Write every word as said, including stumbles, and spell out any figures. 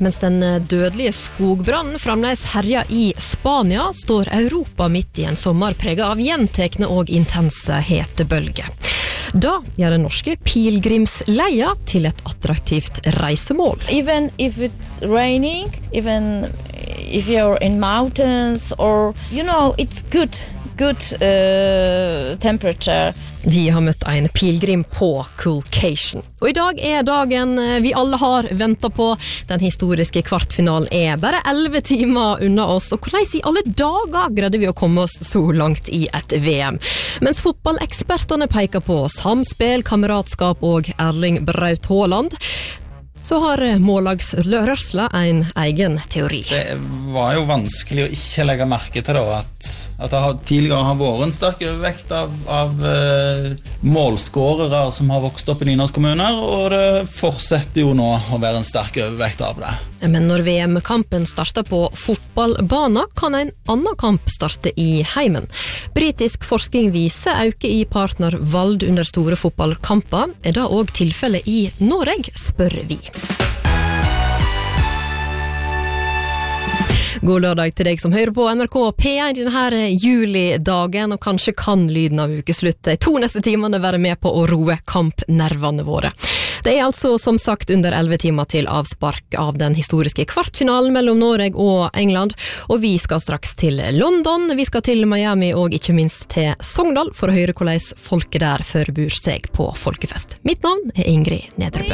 Mens den dødelige skogbrannen fremdeles herjer i Spania, står Europa midt i en sommer preget av gjentekne og intense hetebølger. Da gjør den norske pilgrimsleia til et attraktivt reisemål. Even if it's raining, even if you're in mountains, or you know, it's good, good uh, temperature. Vi har møtt en pilgrim på Coolcation. Og i dag er dagen vi alle har ventet på. Den historiske kvartfinalen er bare elleve timer unna oss. Og hvordan i alle dager greide vi å komme oss så langt i et V M? Mens fotballekspertene peker på samspill, kameratskap og Erling Braut Haaland, så har mållagslørørsla en egen teori. Det var jo vanskelig å ikke legge merke til da, at, at det har tidligere har vært en sterk overvekt av, av uh, målskårere som har vokst opp i Nynorsk kommuner, og det fortsetter jo nå å være en sterk overvekt av det. Men når V M-kampen starter på fotballbana, kan en annen kamp starte i heimen. Britisk forskning viser auke i partnervald under store fotballkamper. Er det også tilfellet i Norge, spør vi. God lørdag til deg som hører på N R K P én denne julidagen, og kanskje kan lyden av ukeslutt de to neste timene være med på å roe kampnervene våre. Det er altså som sagt under elleve timer til avspark av den historiske kvartfinalen mellom Norge og England, og vi skal straks til London, vi skal til Miami og ikke minst til Sogndal for å høre hvordan folket der forbereder seg på folkefest. Mitt navn er Ingrid Nedrebø.